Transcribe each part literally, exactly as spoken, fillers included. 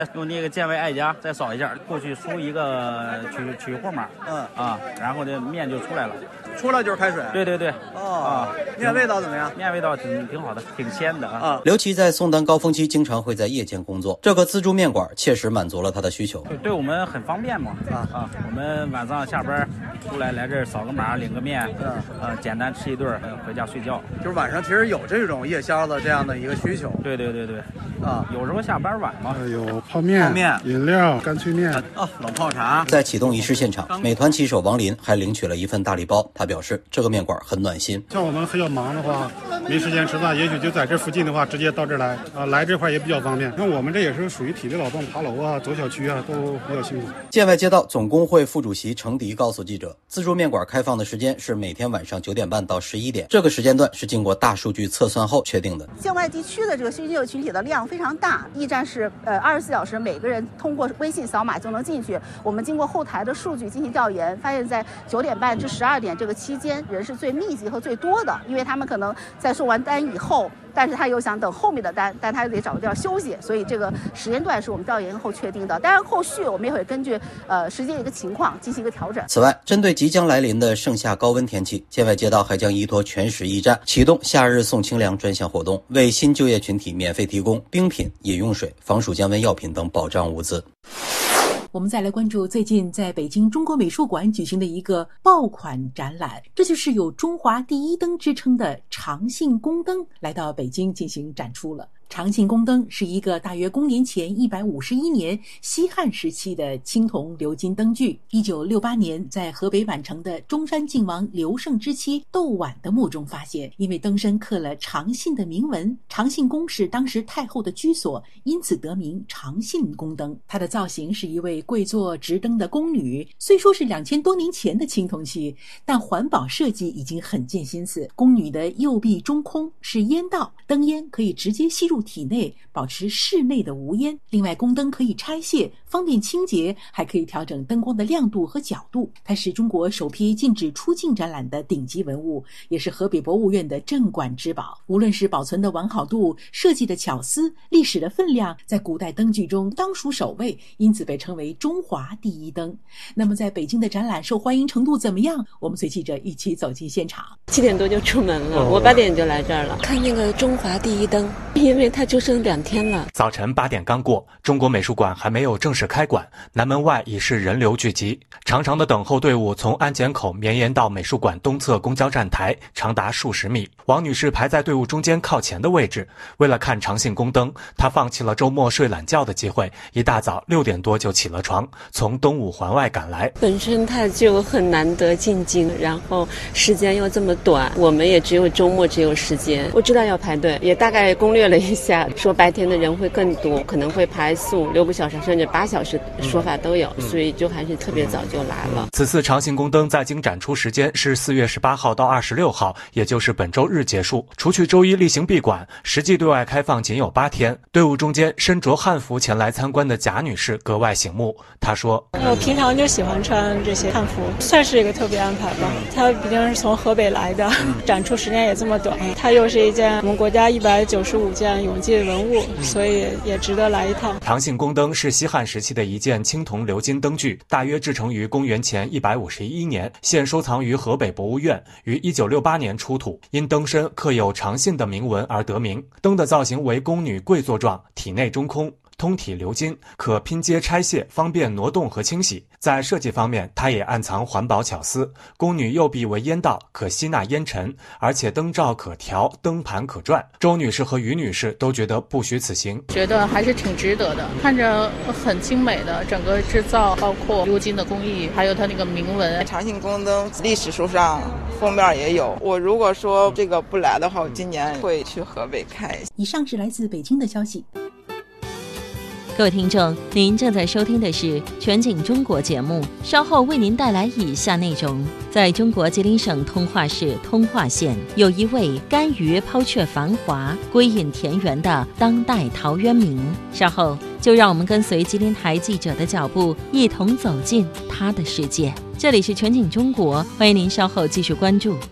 用那个健胃艾佳再烧一下，过去输一个取取货码，嗯啊，然后这面就出来了。 出来就是开水。 对对对。 哦啊，面味道怎么样？ 面味道挺挺好的，挺鲜的啊。 啊， 刘琦在送单高峰期经常会在夜间工作，这个自助面馆切实满足了他的需求。 对，对我们很方便嘛。啊啊，我们晚上下班出来来这儿扫个码，领个面，嗯呃，简单吃一顿，回家睡觉。 就是晚上其实有这种夜宵的这样的一个需求。 对对对对。 啊， 有时候下班晚嘛。 有泡面、 泡面、 饮料、干脆面。 哦，冷泡茶。 在启动仪式现场，美团骑手王林还领取了一份大礼包。他表示，这个面馆很暖心。 像我们比较忙的话，没时间吃饭，也许就在这附近的话，直接到这儿来啊，来这块也比较方便。像我们这也是属于体力劳动，爬楼啊、走小区啊，都比较辛苦。 建外街道总工会副主席程迪告诉记者，自助面馆开放的时间是每天晚上九点半到十一点，这个时间段是经过大数据测算后确定的。 境外地区的这个需求群体的量非常大，驿站是呃二十四小时，每个人通过微信扫码就能进去。我们经过后台的数据进行调研，发现在九点半至十二点这个期间，人是最密集和最多的，因为他们可能在收完单以后，但是他又想等后面的单，但他又得找个地儿休息，所以这个时间段是我们调研后确定的。当然，后续我们也会根据呃实际的一个情况进行一个调整。 此外，针对即将来临的盛夏高温天气，建外街道还将依托全市驿站启动夏日送清凉专项活动，为新就业群体免费提供冰品、饮用水、防暑降温药品等保障物资。 我们再来关注最近在北京中国美术馆举行的一个爆款展览，这就是有中华第一灯之称的长信宫灯来到北京进行展出了。长信宫灯是一个大约公元前一百五十一年西汉时期的青铜鎏金灯具。一九六八年在河北宛城的中山靖王刘胜之妻窦婉的墓中发现，因为灯身刻了长信的铭文，长信宫是当时太后的居所，因此得名长信宫灯。它的造型是一位跪坐执灯的宫女，虽说是两千多年前的青铜器，但环保设计已经很见心思。宫女的右臂中空是烟道，灯烟可以直接吸入体内，保持室内的无烟。另外，宫灯可以拆卸，方便清洁，还可以调整灯光的亮度和角度。它是中国首批禁止出境展览的顶级文物，也是河北博物院的镇馆之宝。无论是保存的完好度、设计的巧思、历史的分量，在古代灯具中当属首位，因此被称为中华第一灯。那么在北京的展览受欢迎程度怎么样？我们随记者一起走进现场。 七点多就出门了，我八点就来这儿了，看那个中华第一灯，因为它就剩两天了。 早晨八点刚过，中国美术馆还没有正式开馆，南门外已是人流聚集，长长的等候队伍从安检口绵延到美术馆东侧公交站台，长达数十米。王女士排在队伍中间靠前的位置，为了看长信宫灯，她放弃了周末睡懒觉的机会，一大早六点多就起了床，从东五环外赶来。 本身它就很难得进京，然后时间又这么短，我们也只有周末只有时间。我知道要排队，也大概攻略了一下，说白天的人会更多，可能会排速六个小时甚至八小时说法都有，嗯、所以就还是特别早就来了。 此次长信宫灯在京展出时间是四月十八号到二十六号，也就是本周日结束。除去周一例行闭馆，实际对外开放仅有八天。队伍中间身着汉服前来参观的贾女士格外醒目。她说：“ 我平常就喜欢穿这些汉服，算是一个特别安排吧。她毕竟是从河北来的，展出时间也这么短，它又是一件我们国家一百九十五件永记文物，所以也值得来一趟。” 长信宫灯是西汉时期的一件青铜鎏金灯具，大约制成于公元前一百五十一年，现收藏于河北博物院，于一九六八年出土。因灯身刻有长信的铭文而得名。灯的造型为宫女跪坐状，体内中空，通体鎏金，可拼接拆卸，方便挪动和清洗。在设计方面，它也暗藏环保巧思。宫女右臂为烟道，可吸纳烟尘，而且灯罩可调，灯盘可转。周女士和于女士都觉得不虚此行， 觉得还是挺值得的，看着很精美的整个制造，包括鎏金的工艺，还有它那个铭文。 长信宫灯历史书上封面也有，我如果说这个不来的话，我今年会去河北看。 以上是来自北京的消息。 各位听众，您正在收听的是全景中国节目，稍后为您带来以下内容。在中国吉林省通化市通化县，有一位甘于抛却繁华、归隐田园的当代陶渊明。稍后就让我们跟随吉林台记者的脚步，一同走进他的世界。这里是全景中国，欢迎您稍后继续关注。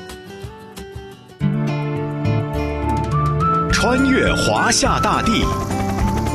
穿越华夏大地，